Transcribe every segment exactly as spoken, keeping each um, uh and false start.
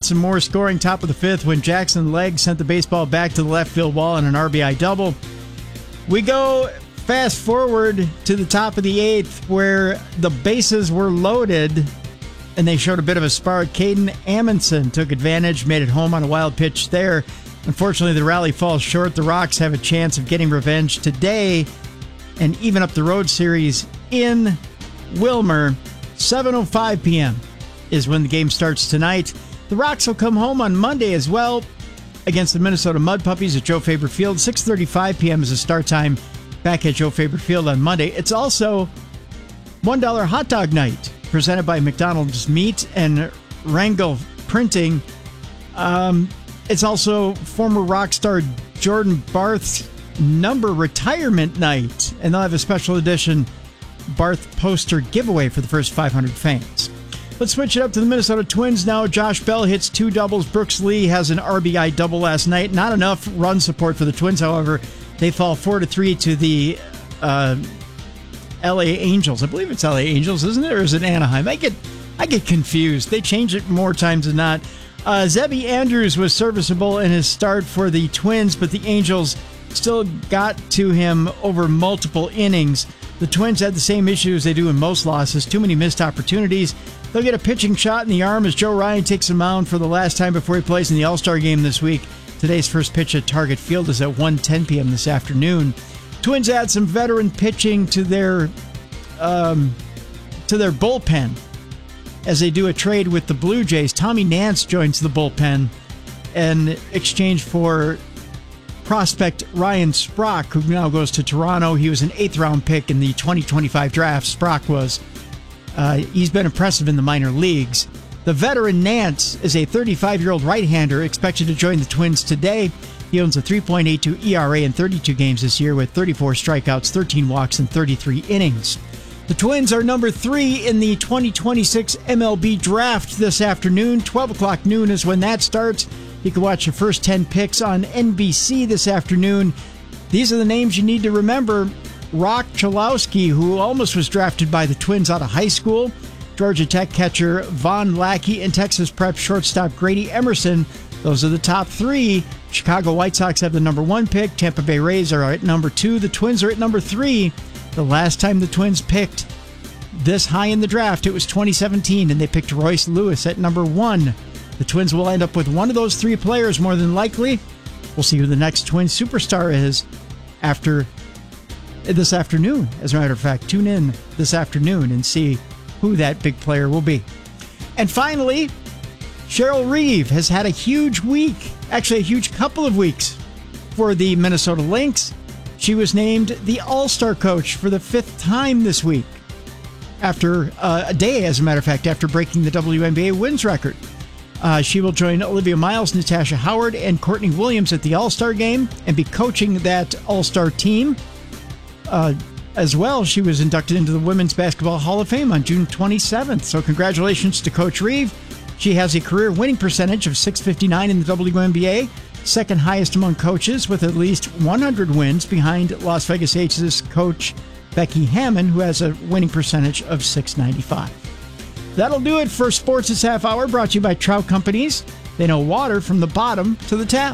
some more scoring top of the fifth when Jackson Legg sent the baseball back to the left field wall on an R B I double. We go fast forward to the top of the eighth where the bases were loaded and they showed a bit of a spark. Caden Amundsen took advantage, made it home on a wild pitch there. Unfortunately, the rally falls short. The Rocks have a chance of getting revenge today and even up the road series in Wilmer. seven oh five p.m. is when the game starts tonight. The Rocks will come home on Monday as well against the Minnesota Mud Puppies at Joe Faber Field. six thirty-five p.m. is the start time back at Joe Faber Field on Monday. It's also one dollar hot dog night presented by McDonald's Meat and Wrangell Printing. Um, it's also former rock star Jordan Barth's number retirement night, and they'll have a special edition Barth poster giveaway for the first five hundred fans. Let's switch it up to the Minnesota Twins now. Josh Bell hits two doubles. Brooks Lee has an R B I double last night. Not enough run support for the Twins, however. They fall four to three to the uh, L A Angels. I believe it's L A Angels, isn't it? Or is it Anaheim? I get I get confused. They change it more times than not. Uh, Zebby Andrews was serviceable in his start for the Twins, but the Angels still got to him over multiple innings. The Twins had the same issues they do in most losses. Too many missed opportunities. They'll get a pitching shot in the arm as Joe Ryan takes the mound for the last time before he plays in the All-Star game this week. Today's first pitch at Target Field is at one ten p.m. this afternoon. Twins add some veteran pitching to their um, to their bullpen as they do a trade with the Blue Jays. Tommy Nance joins the bullpen in exchange for prospect Ryan Sprock, who now goes to Toronto. He was an eighth-round pick in the twenty twenty-five draft. Sprock was. Uh, he's been impressive in the minor leagues. The veteran Nance is a thirty-five-year-old right-hander expected to join the Twins today. He owns a three point eight two E R A in thirty-two games this year with thirty-four strikeouts, thirteen walks, and thirty-three innings. The Twins are number three in the twenty twenty-six M L B draft this afternoon. twelve o'clock noon is when that starts. You can watch the first ten picks on N B C this afternoon. These are the names you need to remember. Rock Chalowski, who almost was drafted by the Twins out of high school. Georgia Tech catcher Von Lackey and Texas Prep shortstop Grady Emerson. Those are the top three. Chicago White Sox have the number one pick. Tampa Bay Rays are at number two. The Twins are at number three. The last time the Twins picked this high in the draft, it was twenty seventeen, and they picked Royce Lewis at number one. The Twins will end up with one of those three players more than likely. We'll see who the next Twins superstar is after this afternoon. As a matter of fact, tune in this afternoon and see who that big player will be. And finally, Cheryl Reeve has had a huge week, actually a huge couple of weeks for the Minnesota Lynx. She was named the All-Star coach for the fifth time this week, after uh, a day, as a matter of fact, after breaking the W N B A wins record. Uh, she will join Olivia Miles, Natasha Howard, and Courtney Williams at the All-Star game and be coaching that All-Star team. Uh, as well, she was inducted into the Women's Basketball Hall of Fame on June twenty-seventh. So congratulations to Coach Reeve. She has a career winning percentage of six fifty-nine in the W N B A, second highest among coaches with at least one hundred wins behind Las Vegas Aces coach Becky Hammon, who has a winning percentage of six ninety-five. That'll do it for Sports this half hour, brought to you by Trout Companies. They know water from the bottom to the tap.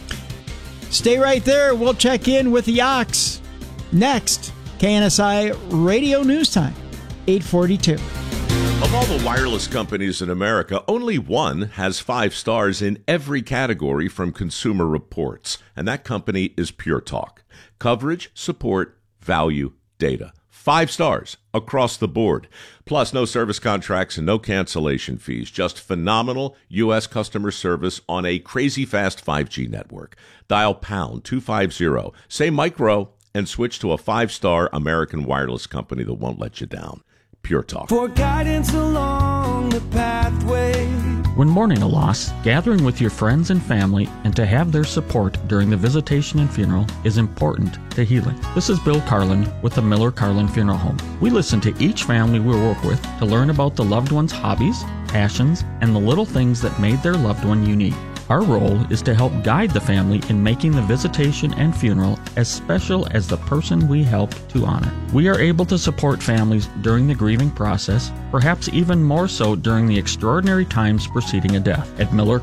Stay right there. We'll check in with the Ox next. K N S I Radio News Time, eight forty-two. Of all the wireless companies in America, only one has five stars in every category from Consumer Reports, and that company is Pure Talk. Coverage, support, value, data. Five stars across the board. Plus, no service contracts and no cancellation fees. Just phenomenal U S customer service on a crazy fast five G network. Dial pound two fifty, say micro, and switch to a five-star American wireless company that won't let you down. Pure Talk. For guidance along the pathway. When mourning a loss, gathering with your friends and family and to have their support during the visitation and funeral is important to healing. This is Bill Carlin with the Miller Carlin Funeral Home. We listen to each family we work with to learn about the loved one's hobbies, passions, and the little things that made their loved one unique. Our role is to help guide the family in making the visitation and funeral as special as the person we help to honor. We are able to support families during the grieving process, perhaps even more so during the extraordinary times preceding a death. At Miller